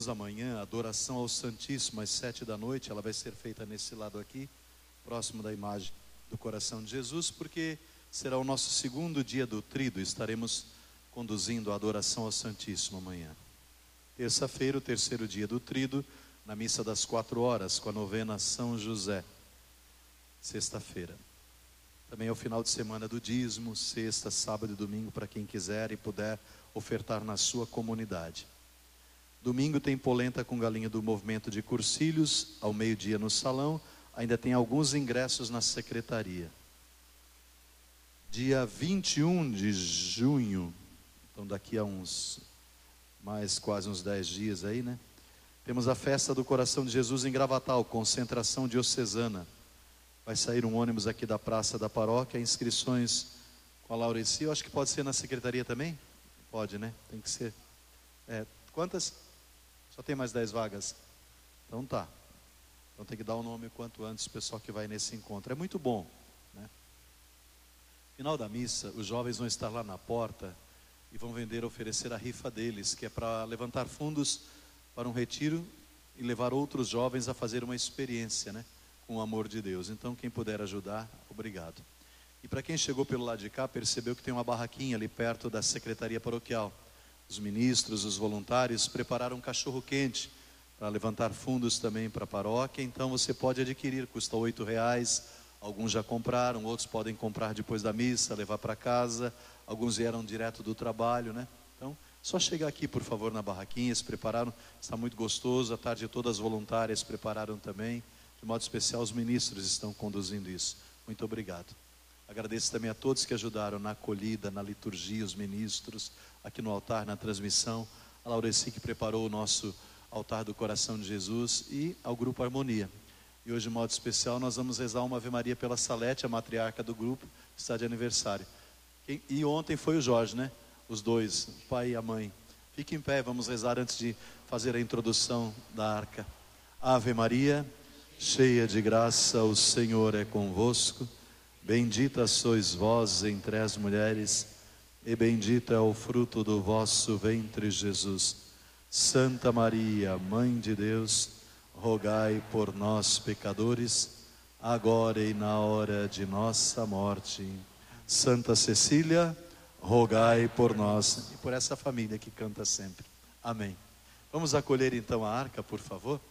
Amanhã, adoração ao Santíssimo às 7 da noite, ela vai ser feita nesse lado aqui, próximo da imagem do coração de Jesus, porque será o nosso segundo dia do Tríduo. Estaremos conduzindo a adoração ao Santíssimo amanhã. Terça-feira, o terceiro dia do Tríduo, na missa das 4 horas, com a novena São José. Sexta-feira. Também é o final de semana do dízimo, sexta, sábado e domingo, para quem quiser e puder ofertar na sua comunidade. Domingo tem polenta com galinha do movimento de Cursilhos, ao meio-dia no salão. Ainda tem alguns ingressos na secretaria. Dia 21 de junho, então daqui a quase uns 10 dias aí, né? Temos a festa do Coração de Jesus em Gravatal, concentração diocesana. Vai sair um ônibus aqui da praça da paróquia, inscrições com a Laureci. Eu acho que pode ser na secretaria também? Pode, né? Tem que ser. Quantas? Só tem mais 10 vagas? Então tá. Então tem que dar o nome o quanto antes, o pessoal que vai nesse encontro. É muito bom, né? Final da missa, os jovens vão estar lá na porta e vão oferecer a rifa deles, que é para levantar fundos para um retiro e levar outros jovens a fazer uma experiência, né? Com o amor de Deus. Então quem puder ajudar, obrigado. E para quem chegou pelo lado de cá, percebeu que tem uma barraquinha ali perto da secretaria paroquial. Os ministros, os voluntários prepararam um cachorro quente para levantar fundos também para a paróquia. Então você pode adquirir, custa R$8. Alguns já compraram, outros podem comprar depois da missa, levar para casa. Alguns vieram direto do trabalho, né? Então, só chegar aqui, por favor, na barraquinha, se prepararam. Está muito gostoso, a tarde todas as voluntárias prepararam também. De modo especial, os ministros estão conduzindo isso. Muito obrigado. Agradeço também a todos que ajudaram na acolhida, na liturgia, os ministros, aqui no altar, na transmissão. A Laureci que preparou o nosso altar do Coração de Jesus e ao Grupo Harmonia. E hoje, de modo especial, nós vamos rezar uma Ave Maria pela Salete, a matriarca do grupo, que está de aniversário. E ontem foi o Jorge, né? Os dois, o pai e a mãe. Fique em pé, vamos rezar antes de fazer a introdução da arca. Ave Maria, cheia de graça, o Senhor é convosco. Bendita sois vós entre as mulheres, e bendito é o fruto do vosso ventre, Jesus. Santa Maria, Mãe de Deus, rogai por nós, pecadores, agora e na hora de nossa morte. Santa Cecília, rogai por nós e por essa família que canta sempre. Amém. Vamos acolher então a arca, por favor.